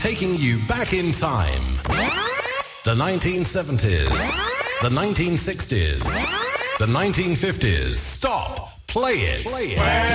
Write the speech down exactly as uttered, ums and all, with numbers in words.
taking you back in time. The nineteen seventies, the nineteen sixties, the nineteen fifties. Stop. Play it. Play it.